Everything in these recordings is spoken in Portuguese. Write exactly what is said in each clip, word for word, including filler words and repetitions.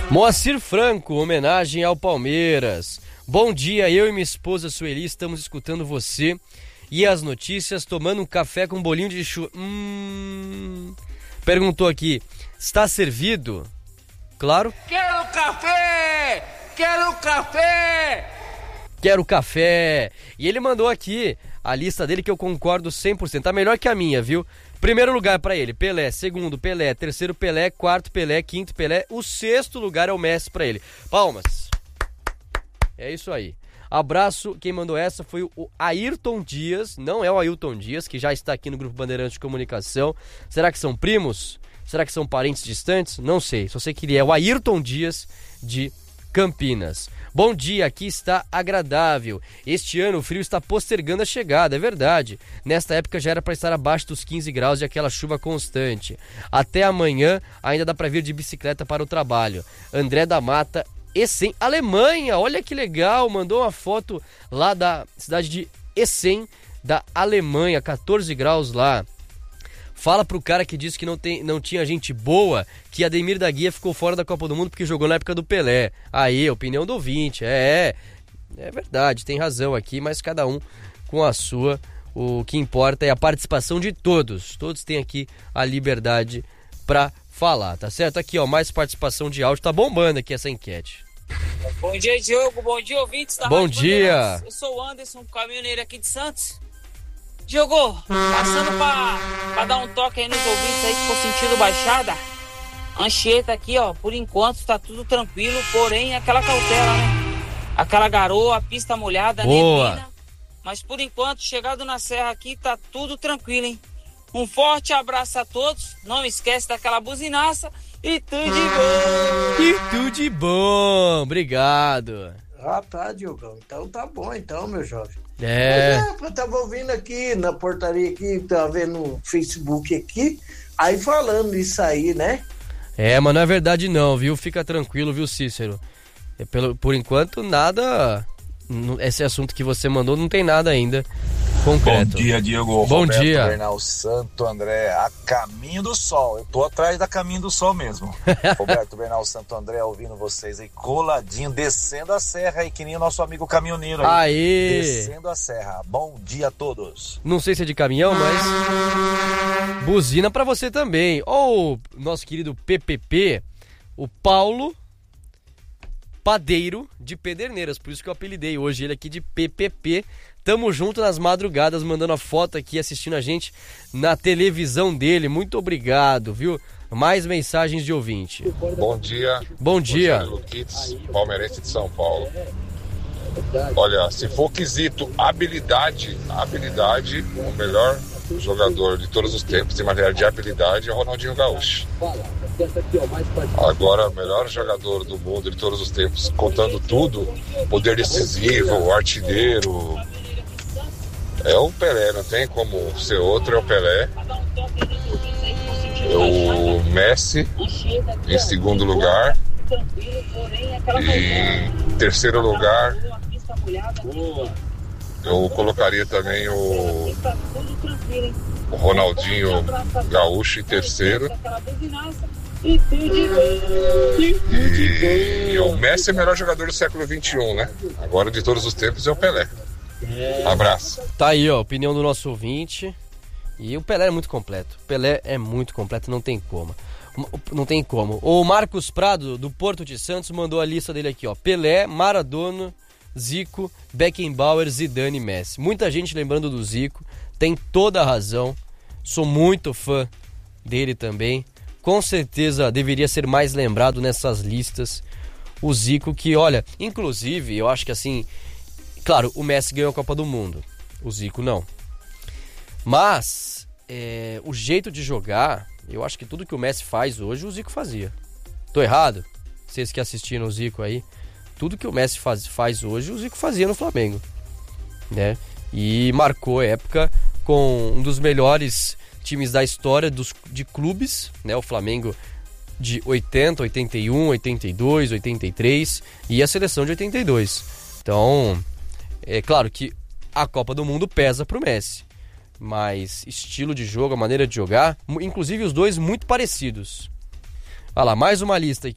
Moacir Franco, homenagem ao Palmeiras. Bom dia, eu e minha esposa Sueli estamos escutando você e as notícias, tomando um café com um bolinho de chuva. Hum... Perguntou aqui, está servido? Claro. Quero café! Quero café! Quero café! E ele mandou aqui a lista dele que eu concordo cem por cento. Tá melhor que a minha, viu? Primeiro lugar pra ele, Pelé. Segundo, Pelé. Terceiro, Pelé. Quarto, Pelé. Quinto, Pelé. O sexto lugar é o Messi pra ele. Palmas. É isso aí. Abraço. Quem mandou essa foi o Ayrton Dias. Não é o Ailton Dias, que já está aqui no Grupo Bandeirantes de Comunicação. Será que são primos? Será que são parentes distantes? Não sei. Só sei que ele é o Ayrton Dias de Campinas. Bom dia, aqui está agradável. Este ano o frio está postergando a chegada, é verdade. Nesta época já era para estar abaixo dos quinze graus e aquela chuva constante. Até amanhã ainda dá para vir de bicicleta para o trabalho. André da Mata, Essen, Alemanha, olha que legal, mandou uma foto lá da cidade de Essen, da Alemanha, catorze graus lá. Fala pro cara que disse que não, tem, não tinha gente boa, que Ademir da Guia ficou fora da Copa do Mundo porque jogou na época do Pelé. Aí, opinião do ouvinte, é, é verdade, tem razão aqui, mas cada um com a sua. O que importa é a participação de todos. Todos têm aqui a liberdade pra falar, tá certo? Aqui, ó, mais participação de áudio, tá bombando aqui essa enquete. Bom dia, Diogo, bom dia, ouvintes da Bom Rádio dia. Bandeirantes. Eu sou o Anderson, caminhoneiro aqui de Santos. Diogo, passando pra, pra dar um toque aí nos ouvintes aí que for sentido Baixada. Anchieta aqui, ó, por enquanto tá tudo tranquilo, porém aquela cautela, né? Aquela garoa, a pista molhada, Boa. neblina. Mas por enquanto, chegado na serra aqui, tá tudo tranquilo, hein? Um forte abraço a todos, não esquece daquela buzinaça e tudo de bom! E tudo de bom, obrigado. Ah, tá, Diogão. Então tá bom, então, meu jovem. É. Mas, é, eu tava ouvindo aqui na portaria aqui, tava vendo no Facebook aqui, aí falando isso aí, né? É, mas não é verdade não, viu? Fica tranquilo, viu, Cícero? É, pelo, por enquanto, nada... Esse assunto que você mandou não tem nada ainda concreto. Bom dia, Diego. Bom Roberto dia. Bernal Santo André, a caminho do sol. Eu tô atrás da caminho do sol mesmo. Roberto Bernal Santo André, ouvindo vocês aí, coladinho, descendo a serra aí, que nem o nosso amigo caminhoneiro aí. Aê! Descendo a serra. Bom dia a todos. Não sei se é de caminhão, mas... Buzina pra você também. Ou nosso querido P P P, o Paulo... Padeiro de Pederneiras, por isso que eu apelidei hoje ele aqui de P P P. Tamo junto nas madrugadas, mandando a foto aqui, assistindo a gente na televisão dele. Muito obrigado, viu? Mais mensagens de ouvinte. Bom dia. Bom dia. Luquites, palmeirense de São Paulo. Olha, se for quesito habilidade, habilidade, o melhor jogador de todos os tempos em matéria de habilidade é o Ronaldinho Gaúcho. Agora, o melhor jogador do mundo de todos os tempos, contando tudo, poder decisivo, artilheiro, é o Pelé, não tem como ser outro, é o Pelé. O Messi em segundo lugar. E em terceiro lugar, eu colocaria também o, o Ronaldinho Gaúcho em terceiro. E, e o Messi é o melhor jogador do século vinte e um, né? Agora de todos os tempos é o Pelé. Abraço. Tá aí, ó, a opinião do nosso ouvinte. E o Pelé é muito completo. O Pelé é muito completo, não tem como. Não tem como. O Marcos Prado, do Porto de Santos, mandou a lista dele aqui, ó. Pelé, Maradona, Zico, Beckenbauer, Zidane e Messi. Muita gente lembrando do Zico, tem toda a razão. Sou muito fã dele também. Com certeza deveria ser mais lembrado nessas listas. O Zico que, olha, inclusive, eu acho que assim... Claro, o Messi ganhou a Copa do Mundo. O Zico não. Mas, é, o jeito de jogar... Eu acho que tudo que o Messi faz hoje, o Zico fazia. Tô errado? Vocês que assistiram o Zico aí. Tudo que o Messi faz, faz hoje, o Zico fazia no Flamengo. Né? E marcou a época com um dos melhores times da história dos, de clubes. Né? O Flamengo de oitenta, oitenta e um, oitenta e dois, oitenta e três. E a seleção de oitenta e dois. Então, é claro que a Copa do Mundo pesa pro Messi. Mas estilo de jogo, a maneira de jogar, inclusive os dois muito parecidos. Olha lá, mais uma lista aqui, ó.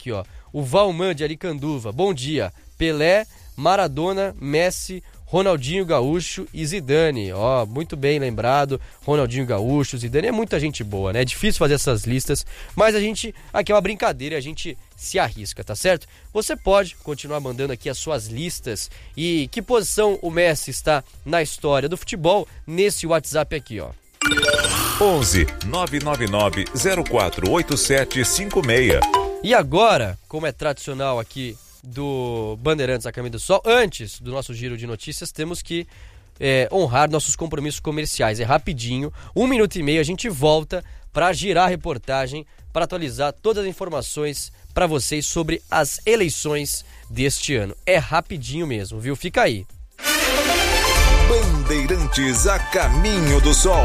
O Valman de Aricanduva, bom dia. Pelé, Maradona, Messi, Ronaldinho Gaúcho e Zidane. Ó, muito bem lembrado. Ronaldinho Gaúcho, Zidane, é muita gente boa, né? É difícil fazer essas listas, mas a gente, aqui é uma brincadeira, a gente se arrisca, tá certo? Você pode continuar mandando aqui as suas listas e que posição o Messi está na história do futebol nesse WhatsApp aqui, ó. onze nove nove nove zero quatro oito sete cinco seis. E agora, como é tradicional aqui do Bandeirantes a Caminho do Sol, antes do nosso giro de notícias, temos que é, honrar nossos compromissos comerciais. É rapidinho, um minuto e meio, a gente volta para girar a reportagem, para atualizar todas as informações para vocês sobre as eleições deste ano. É rapidinho mesmo, viu? Fica aí. Bandeirantes a Caminho do Sol.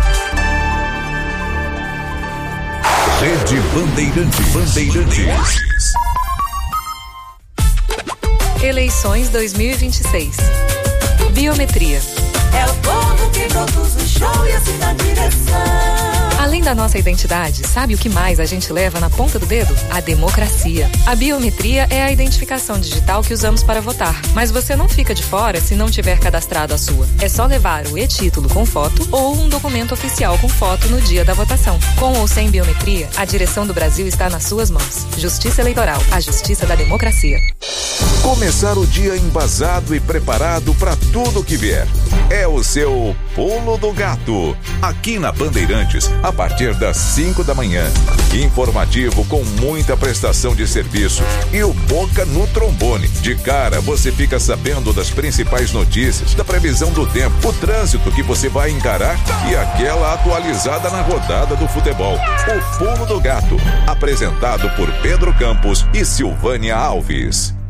Rede Bandeirantes. Bandeirantes. Eleições dois mil e vinte e seis. Biometria. É o povo que produz o show e assim dá direção. Além da nossa identidade, sabe o que mais a gente leva na ponta do dedo? A democracia. A biometria é a identificação digital que usamos para votar. Mas você não fica de fora se não tiver cadastrado a sua. É só levar o e-título com foto ou um documento oficial com foto no dia da votação. Com ou sem biometria, a direção do Brasil está nas suas mãos. Justiça Eleitoral, a justiça da democracia. Começar o dia embasado e preparado para tudo que vier. É o seu Pulo do Gato. Aqui na Bandeirantes, a partir das cinco da manhã. Informativo com muita prestação de serviço e o Boca no trombone. De cara, você fica sabendo das principais notícias, da previsão do tempo, o trânsito que você vai encarar e aquela atualizada na rodada do futebol. O Pulo do Gato, apresentado por Pedro Campos e Silvânia Alves.